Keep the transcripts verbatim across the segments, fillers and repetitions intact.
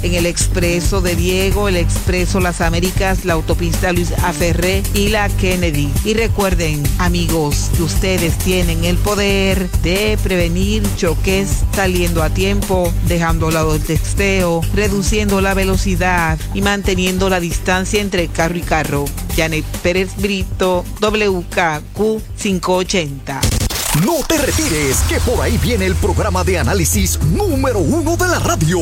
en el Expreso de Diego, el Expreso Las Américas, la autopista Luis Aferré y la Kennedy. Y recuerden, amigos, que ustedes tienen el poder de prevenir choques saliendo a tiempo, dejando a lado el texteo, reduciendo la velocidad y manteniendo la distancia entre carro y carro. Janet Pérez Brito, W K Q quinientos ochenta. No te retires, que por ahí viene el programa de análisis número uno de la radio.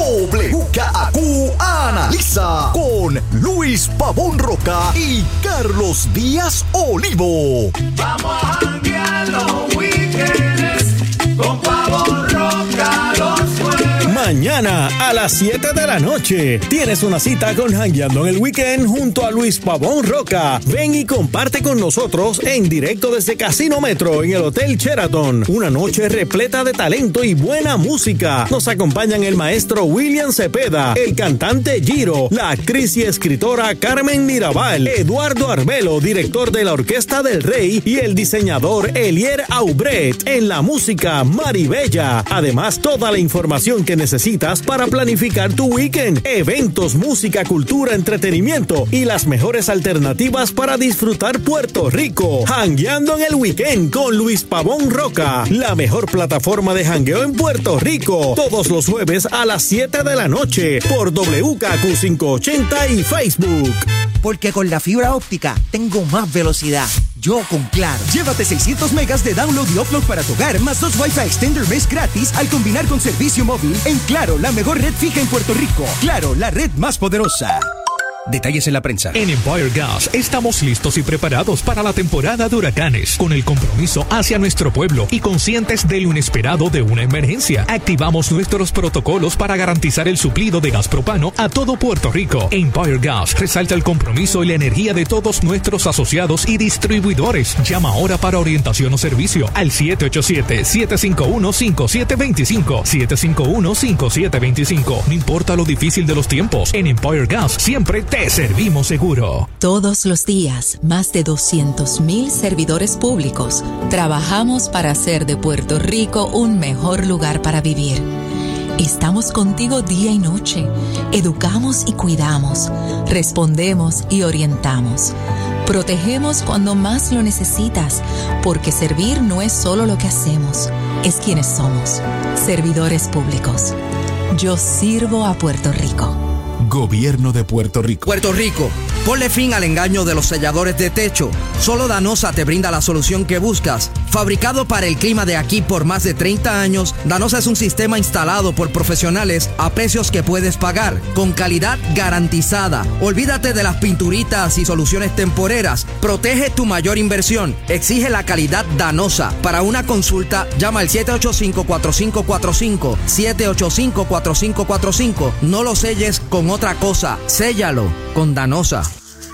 W K Q Analiza con Luis Pavón Roca y Carlos Díaz Olivo. Vamos a janguear los weekends con Pavón Roca los jueves. Mañana a las siete de la noche tienes una cita con Jangueando en el Weekend junto a Luis Pavón Roca. Ven y comparte con nosotros en directo desde Casino Metro en el Hotel Sheraton. Una noche repleta de talento y buena música. Nos acompañan el maestro William Cepeda, el cantante Giro, la actriz y escritora Carmen Mirabal, Eduardo Arbelo, director de la Orquesta del Rey, y el diseñador Elier Aubret. En la música, Maribella. Además, toda la información que necesitas para planificar tu weekend, eventos, música, cultura, entretenimiento y las mejores alternativas para disfrutar Puerto Rico. Jangueando en el Weekend con Luis Pavón Roca, la mejor plataforma de jangueo en Puerto Rico. Todos los jueves a las siete de la noche por W K Q quinientos ochenta y Facebook. Porque con la fibra óptica tengo más velocidad. Yo con Claro. Llévate seiscientos megas de download y upload para tu hogar, más dos Wi-Fi Extender Mesh gratis al combinar con servicio móvil en Claro, la mejor red fija en Puerto Rico. Claro, la red más poderosa. Detalles en la prensa. En Empire Gas estamos listos y preparados para la temporada de huracanes, con el compromiso hacia nuestro pueblo y conscientes de lo inesperado de una emergencia. Activamos nuestros protocolos para garantizar el suplido de gas propano a todo Puerto Rico. Empire Gas resalta el compromiso y la energía de todos nuestros asociados y distribuidores. Llama ahora para orientación o servicio al siete ocho siete, siete cinco uno, cinco siete dos cinco, siete cinco uno, cinco siete dos cinco. No importa lo difícil de los tiempos, en Empire Gas siempre te servimos seguro. Todos los días, más de doscientos mil servidores públicos trabajamos para hacer de Puerto Rico un mejor lugar para vivir. Estamos contigo día y noche. Educamos y cuidamos. Respondemos y orientamos. Protegemos cuando más lo necesitas, porque servir no es solo lo que hacemos, es quienes somos. Servidores públicos. Yo sirvo a Puerto Rico. Gobierno de Puerto Rico. Puerto Rico, ponle fin al engaño de los selladores de techo. Solo Danosa te brinda la solución que buscas. Fabricado para el clima de aquí por más de treinta años, Danosa es un sistema instalado por profesionales a precios que puedes pagar, con calidad garantizada. Olvídate de las pinturitas y soluciones temporeras. Protege tu mayor inversión. Exige la calidad Danosa. Para una consulta, llama al siete ocho cinco, cuatro cinco cuatro cinco, siete ocho cinco, cuatro cinco cuatro cinco. No lo selles con otra cosa. Séllalo con Danosa.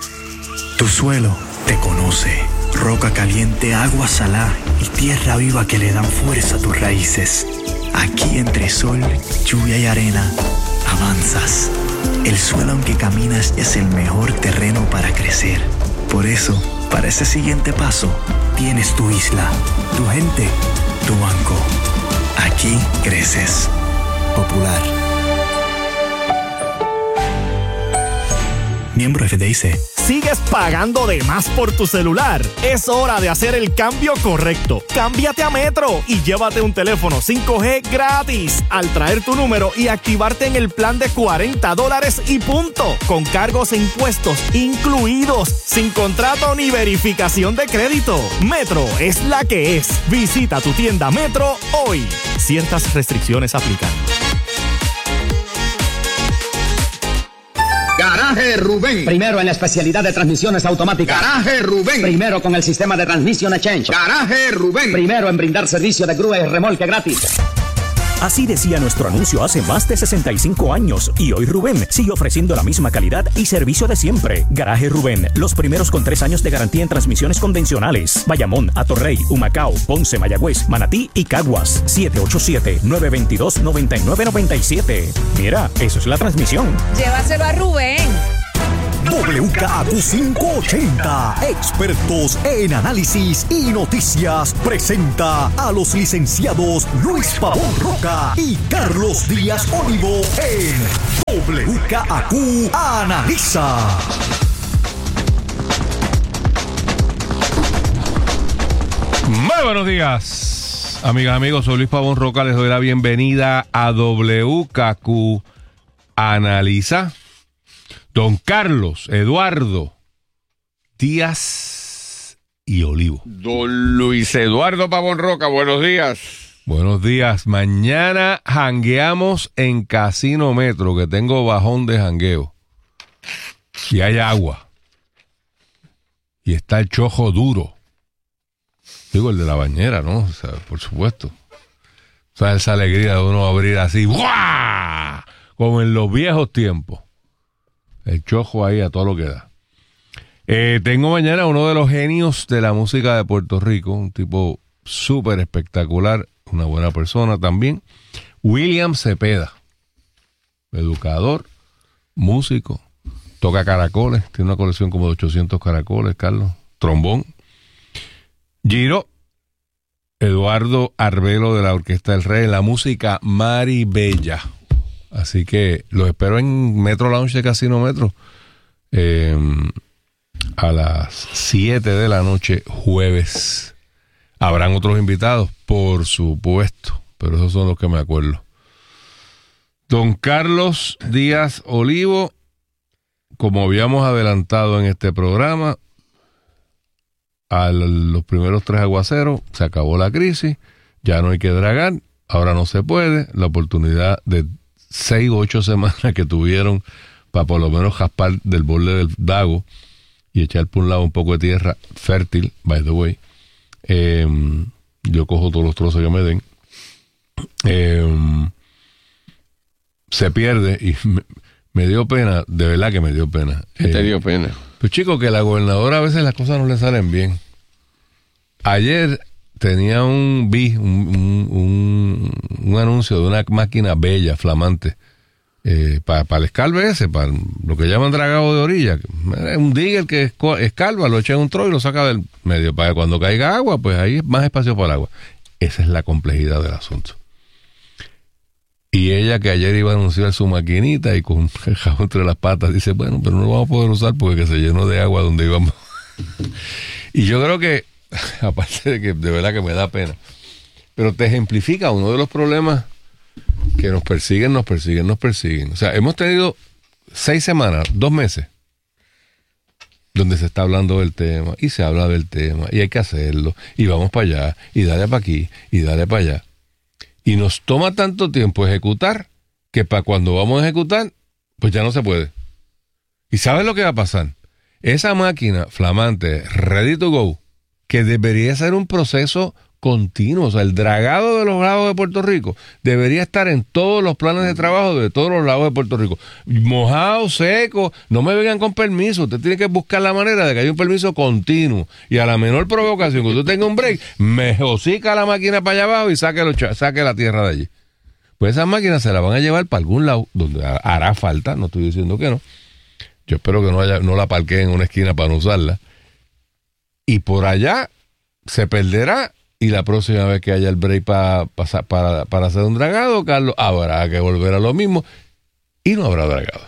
Tu suelo te conoce. Roca caliente, agua salada y tierra viva que le dan fuerza a tus raíces. Aquí entre sol, lluvia y arena, avanzas. El suelo en que caminas es el mejor terreno para crecer. Por eso, para ese siguiente paso, tienes tu isla, tu gente, tu banco. Aquí creces. Popular. Miembro F D I C. ¿Sigues pagando de más por tu celular? Es hora de hacer el cambio correcto. Cámbiate a Metro y llévate un teléfono cinco G gratis al traer tu número y activarte en el plan de cuarenta dólares y punto, con cargos e impuestos incluidos, sin contrato ni verificación de crédito. Metro es la que es. Visita tu tienda Metro hoy. Ciertas restricciones aplican. Garaje Rubén. Primero en la especialidad de transmisiones automáticas. Garaje Rubén. Primero con el sistema de Transmission Exchange. Garaje Rubén. Primero en brindar servicio de grúa y remolque gratis. Así decía nuestro anuncio hace más de sesenta y cinco años y hoy Rubén sigue ofreciendo la misma calidad y servicio de siempre. Garaje Rubén, los primeros con tres años de garantía en transmisiones convencionales. Bayamón, Atorrey, Humacao, Ponce, Mayagüez, Manatí y Caguas. siete ocho siete, nueve dos dos, nueve nueve nueve siete. Mira, eso es la transmisión. Llévaselo a Rubén. W K Q quinientos ochenta, expertos en análisis y noticias, presenta a los licenciados Luis Pavón Roca y Carlos Díaz Olivo en K A Q analiza. Muy buenos días, amigas, amigos. Soy Luis Pavón Roca. Les doy la bienvenida a W K Q Analiza. Don Carlos Eduardo Díaz y Olivo. Don Luis Eduardo Pavón Roca, buenos días. Buenos días. Mañana jangueamos en Casino Metro, que tengo bajón de jangueo. Y hay agua. Y está el chojo duro. Digo, el de la bañera, ¿no? O sea, por supuesto. O sea, esa alegría de uno abrir así, ¡guau! Como en los viejos tiempos. El chojo ahí a todo lo que da. Eh, tengo mañana uno de los genios de la música de Puerto Rico, un tipo súper espectacular, una buena persona también, William Cepeda, educador, músico, toca caracoles, tiene una colección como de ochocientos caracoles, Carlos, trombón. Giro, Eduardo Arbelo de la Orquesta del Rey, la música Maribella. Así que los espero en Metro Lounge de Casino Metro eh, a las siete de la noche, jueves. Habrán otros invitados, por supuesto, pero esos son los que me acuerdo. Don Carlos Díaz Olivo, como habíamos adelantado en este programa, a los primeros tres aguaceros se acabó la crisis, ya no hay que dragar, ahora no se puede, la oportunidad de seis o ocho semanas que tuvieron para por lo menos jaspar del borde del lago y echar por un lado un poco de tierra fértil, by the way. Eh, yo cojo todos los trozos que me den. Eh, se pierde y me, me dio pena, de verdad que me dio pena. ¿Qué te eh, dio pena? Pues chico, que la gobernadora a veces las cosas no le salen bien. Ayer tenía un, vi, un, un, un, un anuncio de una máquina bella, flamante, eh, para pa el escalve ese, para lo que llaman dragado de orilla. Un digger que escalva, lo echa en un tro y lo saca del medio, para que cuando caiga agua, pues ahí es más espacio para el agua. Esa es la complejidad del asunto. Y ella, que ayer iba a anunciar su maquinita y con el jabón entre las patas, dice, bueno, pero no lo vamos a poder usar porque se llenó de agua donde íbamos. Y yo creo que, aparte de que de verdad que me da pena, pero te ejemplifica uno de los problemas que nos persiguen, nos persiguen, nos persiguen. O sea, hemos tenido seis semanas, dos meses, donde se está hablando del tema, y se habla del tema, y hay que hacerlo, y vamos para allá, y dale para aquí, y dale para allá. Y nos toma tanto tiempo ejecutar que para cuando vamos a ejecutar, pues ya no se puede. ¿Y sabes lo que va a pasar? Esa máquina flamante, ready to go, que debería ser un proceso continuo, o sea, el dragado de los lagos de Puerto Rico debería estar en todos los planes de trabajo de todos los lagos de Puerto Rico. Mojado, seco, no me vengan con permiso. Usted tiene que buscar la manera de que haya un permiso continuo. Y a la menor provocación que usted tenga un break, me hocica la máquina para allá abajo y saque, los, saque la tierra de allí. Pues esas máquinas se las van a llevar para algún lado donde hará falta, no estoy diciendo que no. Yo espero que no, haya, no la parqueen en una esquina para no usarla. Y por allá se perderá. Y la próxima vez que haya el break pa, pa, para, para hacer un dragado, Carlos, habrá que volver a lo mismo y no habrá dragado.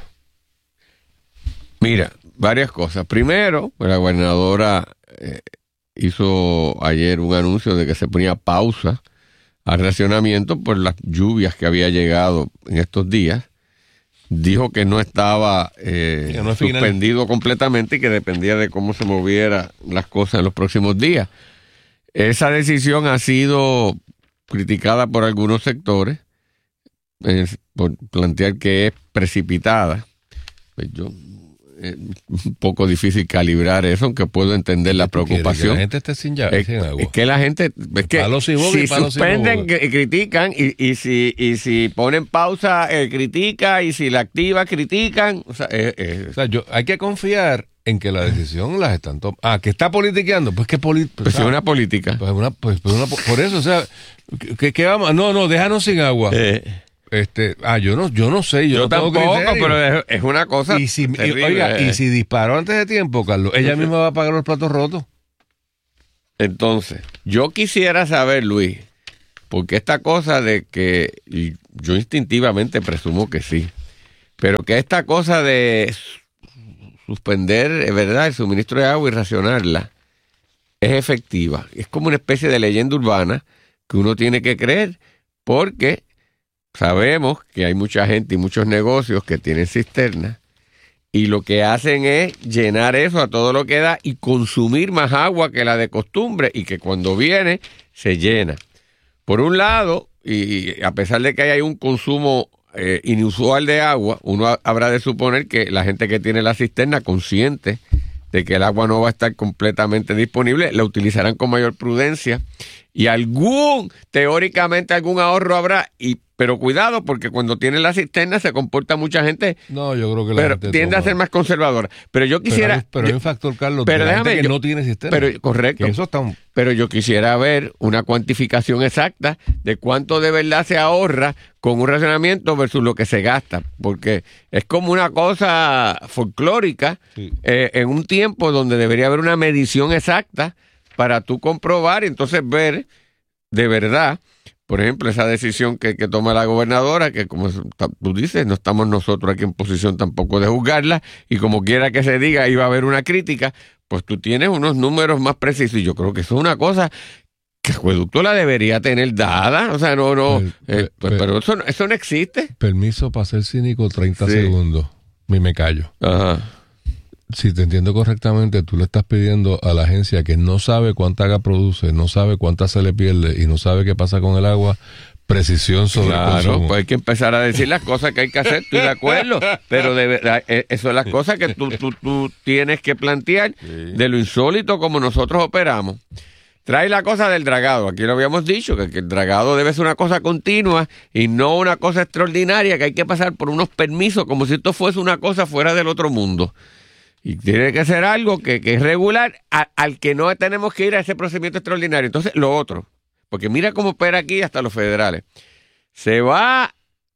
Mira, varias cosas. Primero, pues la gobernadora eh, hizo ayer un anuncio de que se ponía pausa al racionamiento por las lluvias que había llegado en estos días. Dijo que no estaba eh, no suspendido completamente y que dependía de cómo se movieran las cosas en los próximos días. Esa decisión ha sido criticada por algunos sectores eh, por plantear que es precipitada. Pues yo es un poco difícil calibrar eso, aunque puedo entender la preocupación. Que la gente esté sin llave, es, sin agua. Es que la gente, es que si, bogue, si suspenden, si critican, y, y si y si ponen pausa, eh, critica, y si la activa, critican. O sea, eh, eh. o sea yo, hay que confiar en que la decisión las están tomando. Ah, que está politiqueando, pues que poli pues, pues es una política. Pues una, pues, pues una, por eso, o sea, que, que vamos, no, no, déjanos sin agua. Eh. Este, ah, yo no, yo no sé, yo, yo no tampoco, tengo criterio. Pero es, es una cosa. Y si, terrible, y, oiga, eh. y si disparó antes de tiempo, Carlos, ella misma va a pagar los platos rotos. Entonces, yo quisiera saber, Luis, porque esta cosa de que yo instintivamente presumo que sí, Pero que esta cosa de suspender, ¿verdad?, el suministro de agua y racionarla es efectiva. Es como una especie de leyenda urbana que uno tiene que creer, porque sabemos que hay mucha gente y muchos negocios que tienen cisternas y lo que hacen es llenar eso a todo lo que da y consumir más agua que la de costumbre, y que cuando viene se llena. Por un lado, y a pesar de que hay un consumo eh, inusual de agua, uno habrá de suponer que la gente que tiene la cisterna, consciente de que el agua no va a estar completamente disponible, la utilizarán con mayor prudencia y algún, teóricamente algún ahorro habrá, y pero cuidado, porque cuando tiene la cisterna se comporta mucha gente. No, yo creo que la pero gente tiende toma. a ser más conservadora. Pero yo quisiera. Pero hay, pero hay un factor, Carlos, pero de la déjame, gente que yo, no tiene cisterna. Pero, correcto. Que eso está un... Pero yo quisiera ver una cuantificación exacta de cuánto de verdad se ahorra con un racionamiento versus lo que se gasta. Porque es como una cosa folclórica, sí. eh, en un tiempo donde debería haber una medición exacta para tú comprobar y entonces ver de verdad. Por ejemplo, esa decisión que, que toma la gobernadora, que como tú dices, no estamos nosotros aquí en posición tampoco de juzgarla, y como quiera que se diga, iba a haber una crítica, pues tú tienes unos números más precisos, y yo creo que eso es una cosa que el acueducto la debería tener dada, o sea, no, no, per, per, eh, pues, per, pero eso, eso no existe. Permiso para ser cínico, treinta sí. segundos, y me callo. Ajá. Si te entiendo correctamente, tú le estás pidiendo a la agencia que no sabe cuánta agua produce, no sabe cuánta se le pierde y no sabe qué pasa con el agua, precisión sobre claro, el consumo. Pues hay que empezar a decir las cosas que hay que hacer, estoy de acuerdo, pero de verdad, eso es las cosas que tú, tú, tú tienes que plantear sí. de lo insólito como nosotros operamos. Trae la cosa del dragado, aquí lo habíamos dicho, que, que el dragado debe ser una cosa continua y no una cosa extraordinaria, que hay que pasar por unos permisos como si esto fuese una cosa fuera del otro mundo. Y tiene que ser algo que, que es regular, a, al que no tenemos que ir a ese procedimiento extraordinario. Entonces, lo otro, porque mira cómo opera aquí hasta los federales. Se va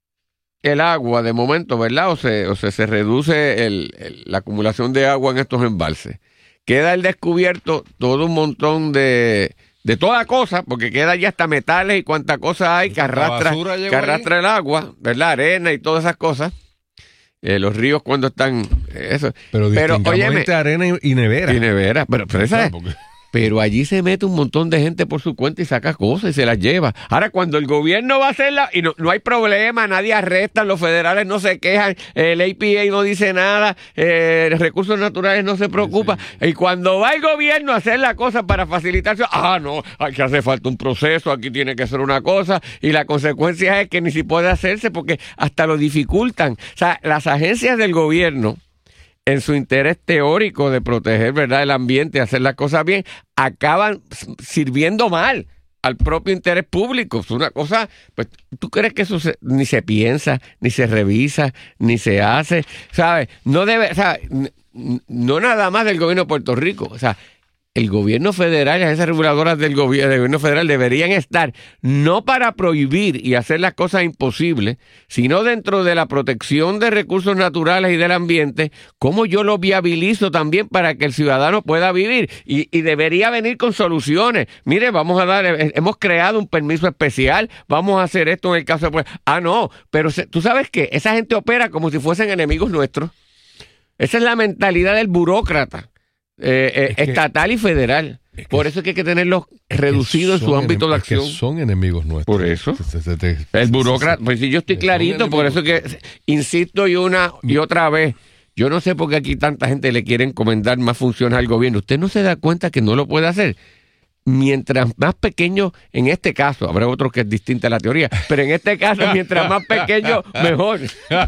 el agua de momento, ¿verdad? O se, o se, se reduce el, el, la acumulación de agua en estos embalses. Queda el descubierto todo un montón de, de toda cosa, porque queda ya hasta metales y cuánta cosa hay que arrastra, que arrastra el agua, ¿verdad? Arena y todas esas cosas. Eh, los ríos cuando están eh, eso. Pero, pero óyeme, arena y, y nevera y nevera pero, pero, esa es, pero allí se mete un montón de gente por su cuenta y saca cosas y se las lleva. Ahora cuando el gobierno va a hacerla y no, no hay problema, nadie arresta, los federales no se quejan, el A P A no dice nada, eh, recursos naturales no se preocupa, sí, sí. Y cuando va el gobierno a hacer la cosa para facilitarse, ah no, aquí hace falta un proceso, aquí tiene que ser una cosa, y la consecuencia es que ni si puede hacerse porque hasta lo dificultan. O sea, las agencias del gobierno, en su interés teórico de proteger, ¿verdad?, el ambiente y hacer las cosas bien, acaban sirviendo mal al propio interés público. Es una cosa, pues, ¿tú crees que eso se, ni se piensa, ni se revisa, ni se hace? ¿Sabes? No debe, o sea, no nada más del gobierno de Puerto Rico, o sea, el gobierno federal y las agencias reguladoras del gobierno, del gobierno federal deberían estar no para prohibir y hacer las cosas imposibles, sino dentro de la protección de recursos naturales y del ambiente, cómo yo lo viabilizo también para que el ciudadano pueda vivir. Y, y debería venir con soluciones. Mire, vamos a dar, hemos creado un permiso especial, vamos a hacer esto en el caso de... Pues, ah, no, pero se, tú sabes que esa gente opera como si fuesen enemigos nuestros. Esa es la mentalidad del burócrata. Eh, eh, es que, estatal y federal. Es Por eso es que hay que tenerlos reducidos en su ámbito de acción. Es que son enemigos nuestros. Por eso. Te, te, te, te, el burócrata, pues si yo estoy clarito, por eso que insisto y una y otra vez, yo no sé por qué aquí tanta gente le quiere encomendar más funciones al gobierno. Usted no se da cuenta que no lo puede hacer. Mientras más pequeño, en este caso, habrá otro que es distinta a la teoría, pero en este caso, mientras más pequeño, mejor.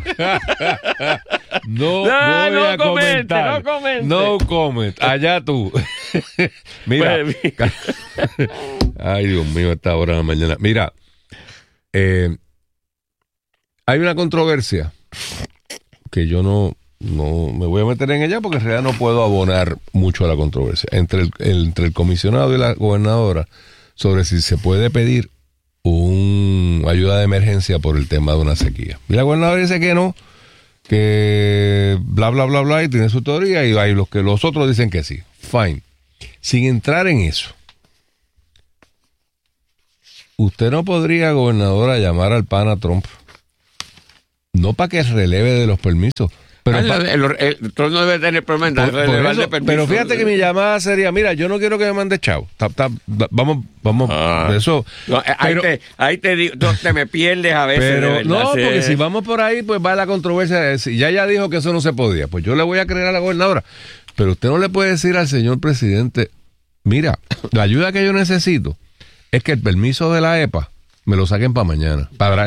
No, no, voy no a comente, comentar. no comente. No comment. Allá tú. Mira. Ay, Dios mío, a esta hora de la mañana. Mira, eh, hay una controversia que yo no... No me voy a meter en ella porque en realidad no puedo abonar mucho a la controversia entre el, el, entre el comisionado y la gobernadora sobre si se puede pedir un ayuda de emergencia por el tema de una sequía. Y la gobernadora dice que no, que bla bla bla bla y tiene su teoría, y hay los que los otros dicen que sí. Fine. Sin entrar en eso, usted no podría, gobernadora, llamar al pana Trump No para que releve de los permisos. Pero el, el, el, el trono debe tener problema en por, por eso, pero fíjate que mi llamada sería, mira, yo no quiero que me mande chavo. Ta, ta, ta, vamos, vamos, ah. eso. No, ahí, pero, te, ahí te digo, te me pierdes a veces. Pero de verdad, no, sí. porque si vamos por ahí, pues va la controversia de decir, ya ya dijo que eso no se podía. Pues yo le voy a creer a la gobernadora. Pero usted no le puede decir al señor presidente, mira, la ayuda que yo necesito es que el permiso de la E P A me lo saquen para mañana, para